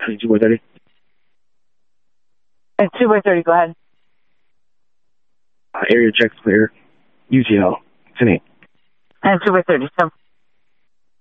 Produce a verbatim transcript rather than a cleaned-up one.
two by thirty. And two by thirty, go ahead. Uh, area checks clear. U T L, ten eight. And two by thirty, so.